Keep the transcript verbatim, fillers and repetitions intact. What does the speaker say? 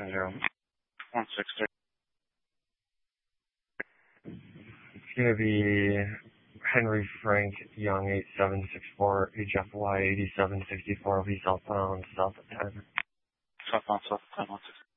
zero one six three. It's going to be Henry Frank Young, eight seven six four, H F Y eighty-seven sixty-four, will be southbound, south of ten. Southbound, south of ten, one six.